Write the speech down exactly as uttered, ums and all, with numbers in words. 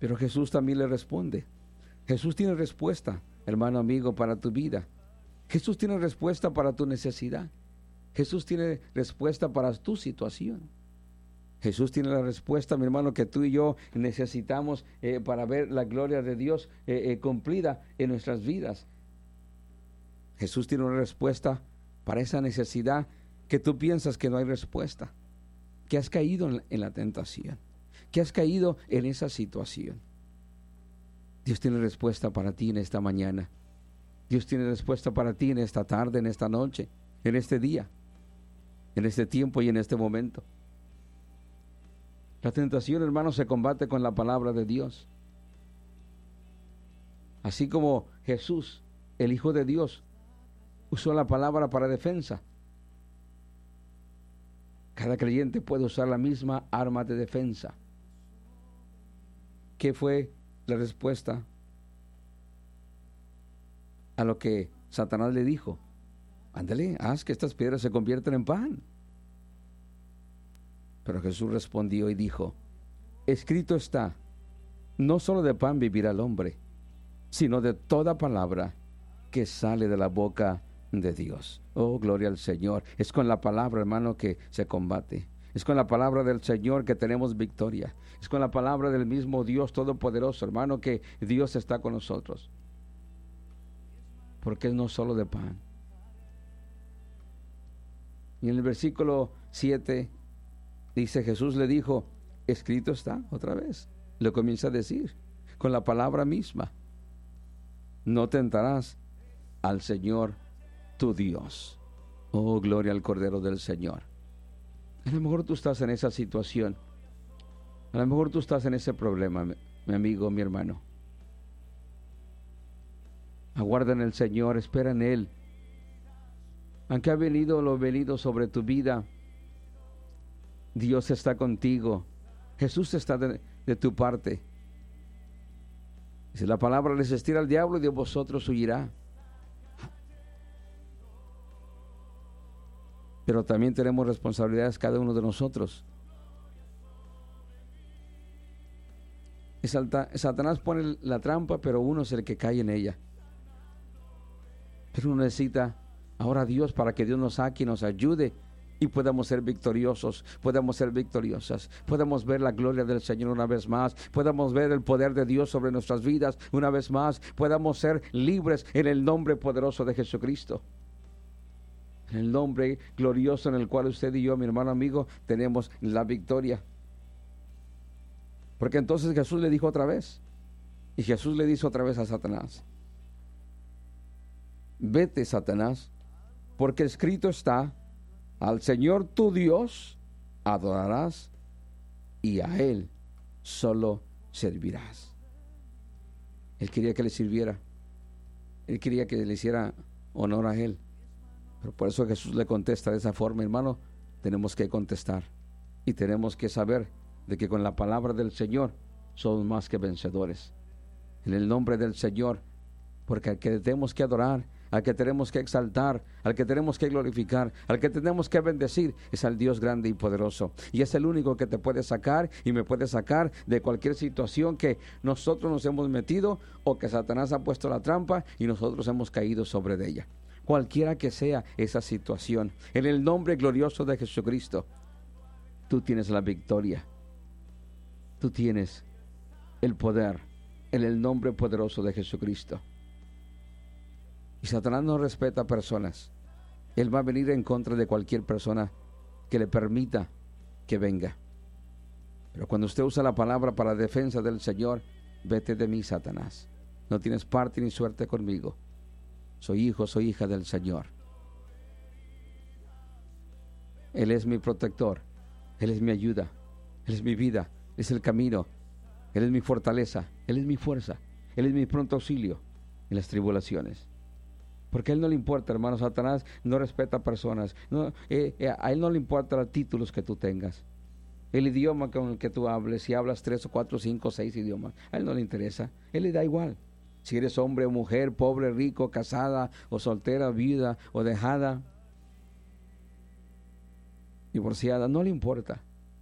Pero Jesús también le responde. Jesús tiene respuesta, hermano amigo, para tu vida. Jesús tiene respuesta para tu necesidad. Jesús tiene respuesta para tu situación. Jesús tiene la respuesta, mi hermano, que tú y yo necesitamos eh, para ver la gloria de Dios eh, eh, cumplida en nuestras vidas. Jesús tiene una respuesta para esa necesidad que tú piensas que no hay respuesta, que has caído en la, en la tentación, que has caído en esa situación. Dios tiene respuesta para ti en esta mañana. Dios tiene respuesta para ti en esta tarde, en esta noche, en este día, en este tiempo y en este momento. La tentación, hermano, se combate con la palabra de Dios. Así como Jesús, el Hijo de Dios, usó la palabra para defensa. Cada creyente puede usar la misma arma de defensa. ¿Qué fue la respuesta a lo que Satanás le dijo? Ándale, haz que estas piedras se conviertan en pan. Pero Jesús respondió y dijo, escrito está, no solo de pan vivirá el hombre, sino de toda palabra que sale de la boca de Dios. Oh, gloria al Señor. Es con la palabra, hermano, que se combate. Es con la palabra del Señor que tenemos victoria. Es con la palabra del mismo Dios Todopoderoso, hermano, que Dios está con nosotros. Porque es no solo de pan. Y en el versículo siete dice, Jesús le dijo, escrito está, otra vez. Lo comienza a decir, con la palabra misma. No tentarás al Señor tu Dios. Oh, gloria al Cordero del Señor. A lo mejor tú estás en esa situación. A lo mejor tú estás en ese problema, mi, mi amigo, mi hermano. Aguarda en el Señor, espera en Él. Aunque ha venido lo venido sobre tu vida, Dios está contigo. Jesús está de, de tu parte. Dice la palabra, resistir al diablo y de vosotros huirá. Pero también tenemos responsabilidades cada uno de nosotros. Y Satanás pone la trampa, pero uno es el que cae en ella. Pero uno necesita ahora a Dios para que Dios nos saque y nos ayude y podamos ser victoriosos, podamos ser victoriosas, podamos ver la gloria del Señor una vez más, podamos ver el poder de Dios sobre nuestras vidas una vez más, podamos ser libres en el nombre poderoso de Jesucristo. En el nombre glorioso en el cual usted y yo, mi hermano amigo, tenemos la victoria. Porque entonces Jesús le dijo otra vez, y Jesús le dijo otra vez a Satanás, vete, Satanás, porque escrito está, al Señor tu Dios adorarás y a Él solo servirás. Él quería que le sirviera. Él quería que le hiciera honor a Él. Pero por eso Jesús le contesta de esa forma, hermano. Tenemos que contestar y tenemos que saber de que con la palabra del Señor somos más que vencedores. En el nombre del Señor, porque al que tenemos que adorar, al que tenemos que exaltar, al que tenemos que glorificar, al que tenemos que bendecir, es al Dios grande y poderoso. Y es el único que te puede sacar y me puede sacar de cualquier situación que nosotros nos hemos metido o que Satanás ha puesto la trampa y nosotros hemos caído sobre de ella. Cualquiera que sea esa situación, en el nombre glorioso de Jesucristo, tú tienes la victoria. Tú tienes el poder en el nombre poderoso de Jesucristo. Y Satanás no respeta a personas. Él va a venir en contra de cualquier persona que le permita que venga. Pero cuando usted usa la palabra para defensa del Señor, vete de mí, Satanás. No tienes parte ni suerte conmigo. Soy hijo, soy hija del Señor. Él es mi protector. Él es mi ayuda. Él es mi vida. Él es el camino. Él es mi fortaleza. Él es mi fuerza. Él es mi pronto auxilio en las tribulaciones. Porque a Él no le importa, hermano. Satanás no respeta a personas. No, eh, eh, a Él no le importan los títulos que tú tengas. El idioma con el que tú hables. Si hablas tres o cuatro, cinco, seis idiomas. A Él no le interesa. A Él le da igual. Si eres hombre o mujer, pobre, rico, casada o soltera, viuda o dejada, divorciada, no le importa.